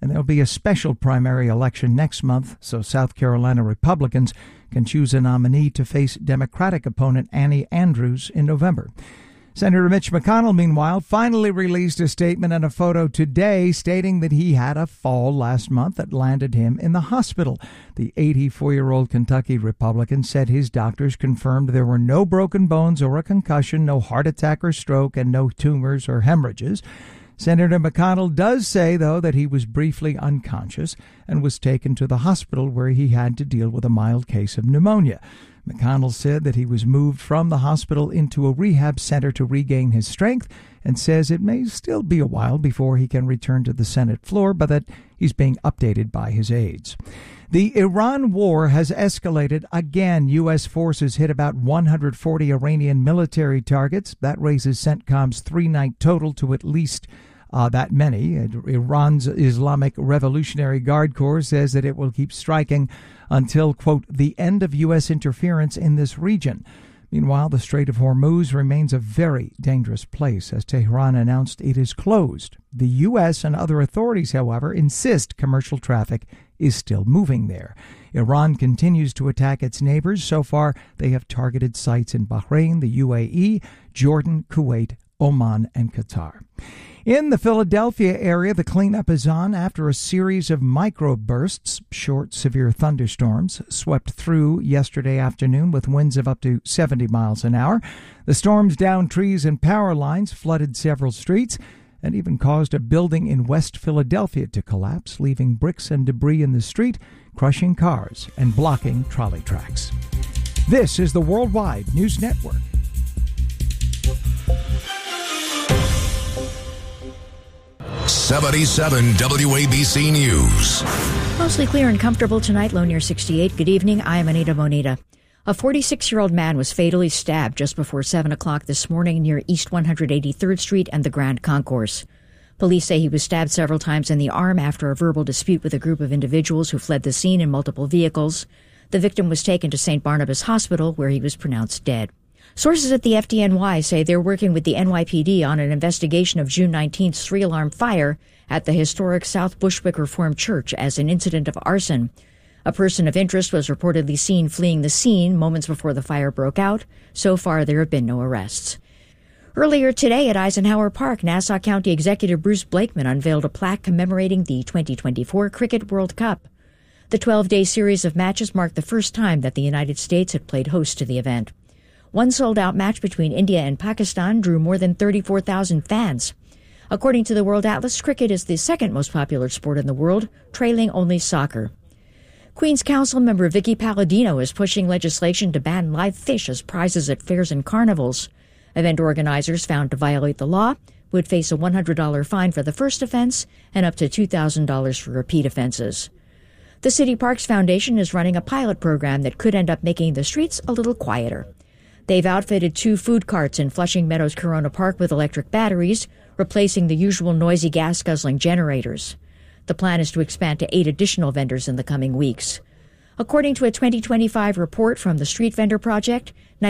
And there'll be a special primary election next month, so South Carolina Republicans can choose a nominee to face Democratic opponent Annie Andrews in November. Senator Mitch McConnell, meanwhile, finally released a statement and a photo today stating that he had a fall last month that landed him in the hospital. The 84-year-old Kentucky Republican said his doctors confirmed there were no broken bones or a concussion, no heart attack or stroke, and no tumors or hemorrhages. Senator McConnell does say, though, that he was briefly unconscious and was taken to the hospital where he had to deal with a mild case of pneumonia. McConnell said that he was moved from the hospital into a rehab center to regain his strength and says it may still be a while before he can return to the Senate floor, but that he's being updated by his aides. The Iran war has escalated again. U.S. forces hit about 140 Iranian military targets. That raises CENTCOM's three-night total to at least that many. Iran's Islamic Revolutionary Guard Corps says that it will keep striking until, quote, the end of U.S. interference in this region. Meanwhile, the Strait of Hormuz remains a very dangerous place, as Tehran announced it is closed. The U.S. and other authorities, however, insist commercial traffic is still moving there. Iran continues to attack its neighbors. So far, they have targeted sites in Bahrain, the UAE, Jordan, Kuwait, Oman, and Qatar. In the Philadelphia area, the cleanup is on after a series of microbursts. Short, severe thunderstorms swept through yesterday afternoon with winds of up to 70 miles an hour. The storms downed trees and power lines, flooded several streets, and even caused a building in West Philadelphia to collapse, leaving bricks and debris in the street, crushing cars and blocking trolley tracks. This is the Worldwide News Network. '77 WABC News. Mostly clear and comfortable tonight, low near 68. Good evening, I am Anita Bonita. A 46-year-old man was fatally stabbed just before 7 o'clock this morning near East 183rd Street and the Grand Concourse. Police say he was stabbed several times in the arm after a verbal dispute with a group of individuals who fled the scene in multiple vehicles. The victim was taken to St. Barnabas Hospital, where he was pronounced dead. Sources at the FDNY say they're working with the NYPD on an investigation of June 19th's three-alarm fire at the historic South Bushwick Reformed Church as an incident of arson. A person of interest was reportedly seen fleeing the scene moments before the fire broke out. So far, there have been no arrests. Earlier today at Eisenhower Park, Nassau County Executive Bruce Blakeman unveiled a plaque commemorating the 2024 Cricket World Cup. The 12-day series of matches marked the first time that the United States had played host to the event. One sold-out match between India and Pakistan drew more than 34,000 fans. According to the World Atlas, cricket is the second most popular sport in the world, trailing only soccer. Queen's Council member Vicky Palladino is pushing legislation to ban live fish as prizes at fairs and carnivals. Event organizers found to violate the law would face a $100 fine for the first offense and up to $2,000 for repeat offenses. The City Parks Foundation is running a pilot program that could end up making the streets a little quieter. They've outfitted 2 food carts in Flushing Meadows Corona Park with electric batteries, replacing the usual noisy gas-guzzling generators. The plan is to expand to 8 additional vendors in the coming weeks. According to a 2025 report from the Street Vendor Project,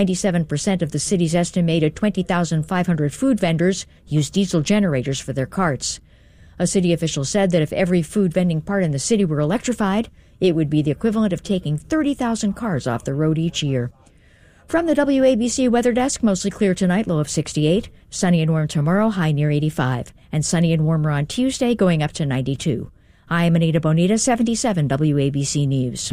97% of the city's estimated 20,500 food vendors use diesel generators for their carts. A city official said that if every food vending part in the city were electrified, it would be the equivalent of taking 30,000 cars off the road each year. From the WABC Weather Desk, mostly clear tonight, low of 68. Sunny and warm tomorrow, high near 85. And sunny and warmer on Tuesday, going up to 92. I'm Anita Bonita, 77 WABC News.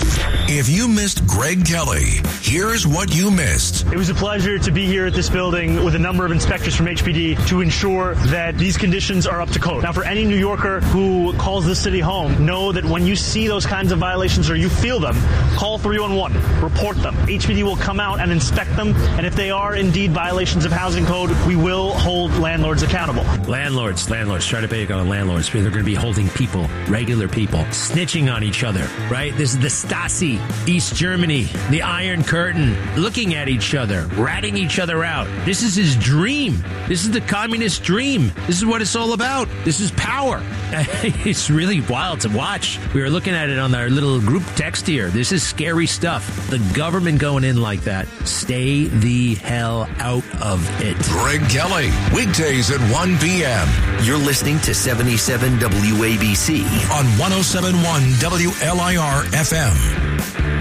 If you missed Greg Kelly, here's what you missed. It was a pleasure to be here at this building with a number of inspectors from HPD to ensure that these conditions are up to code. Now, for any New Yorker who calls this city home, know that when you see those kinds of violations or you feel them, call 311, report them. HPD will come out and inspect them, and if they are indeed violations of housing code, we will hold landlords accountable. Landlords, try to pay on landlords because they're going to be holding people, regular people, snitching on each other, right? This is the Stasi. Nazi, East Germany, the Iron Curtain, looking at each other, ratting each other out. This is his dream. This is the communist dream. This is what it's all about. This is power. It's really wild to watch. We were looking at it on our little group text here. This is scary stuff. The government going in like that. Stay the hell out of it. Greg Kelly, weekdays at 1 p.m. You're listening to 77 WABC on 107.1 WLIR FM.